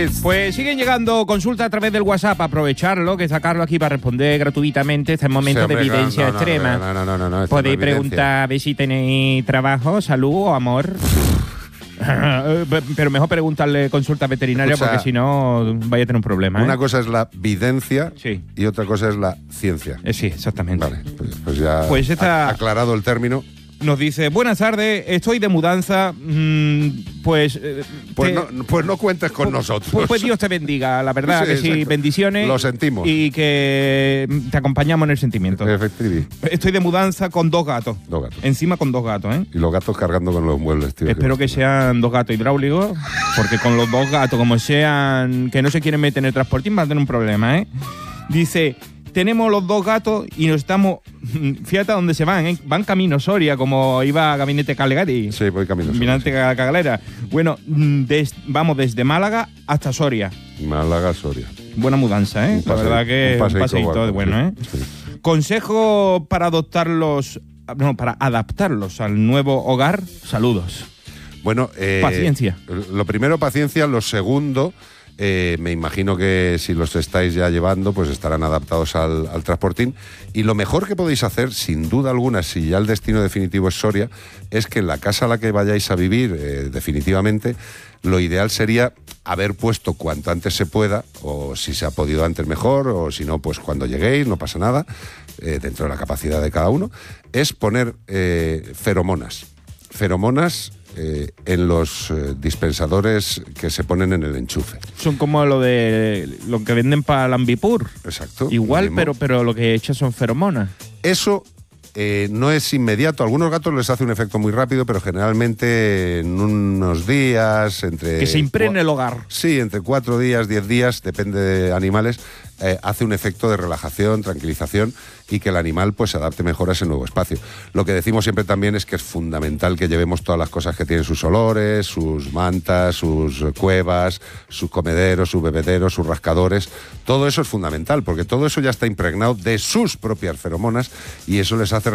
Pues siguen llegando consultas a través del WhatsApp. Aprovecharlo, que sacarlo aquí para responder gratuitamente. Este es momento de evidencia extrema. No. Podéis preguntar a ver si tenéis trabajo, salud o amor. Pero mejor preguntarle consulta veterinaria, porque si no vaya a tener un problema. Una cosa es la videncia sí. Y otra cosa es la ciencia. Sí, exactamente. Vale, pues ya aclarado el término. Nos dice, buenas tardes, estoy de mudanza, pues no cuentes con nosotros. Pues Dios te bendiga, la verdad, que sí, bendiciones. Lo sentimos. Y que te acompañamos en el sentimiento. Efectivamente. Estoy de mudanza con 2 gatos. 2 gatos. Encima con 2 gatos, ¿eh? Y los gatos cargando con los muebles, tío. Espero que sean 2 gatos hidráulicos, porque con los 2 gatos, como sean, que no se quieren meter en el transportín, van a tener un problema, ¿eh? Dice... Tenemos los 2 gatos y nos estamos... Fíjate a dónde se van, ¿eh? Van camino Soria, como iba Gabinete Calegari. Sí, voy camino Soria. Gabinete Cagalera. Bueno, vamos desde Málaga hasta Soria. Málaga, Soria. Buena mudanza, ¿eh? La verdad que un paseíto de bueno, ¿eh? Sí. Consejo para para adaptarlos al nuevo hogar. Saludos. Bueno, paciencia. Lo primero, paciencia. Lo segundo... me imagino que si los estáis ya llevando, pues estarán adaptados al transportín. Y lo mejor que podéis hacer, sin duda alguna, si ya el destino definitivo es Soria, es que en la casa a la que vayáis a vivir definitivamente, lo ideal sería haber puesto cuanto antes se pueda, o si se ha podido antes mejor, o si no, pues cuando lleguéis, no pasa nada, dentro de la capacidad de cada uno, es poner feromonas. Feromonas en los dispensadores que se ponen en el enchufe. Son como lo que venden para el Ambipur. Exacto. Igual, pero lo que echa son feromonas. Eso no es inmediato. A algunos gatos les hace un efecto muy rápido, pero generalmente en unos días, que se impregne el hogar. Sí, entre 4 días, 10 días, depende de animales, hace un efecto de relajación, tranquilización y que el animal pues se adapte mejor a ese nuevo espacio. Lo que decimos siempre también es que es fundamental que llevemos todas las cosas que tienen sus olores, sus mantas, sus cuevas, sus comederos, sus bebederos, sus rascadores. Todo eso es fundamental porque todo eso ya está impregnado de sus propias feromonas y eso les hace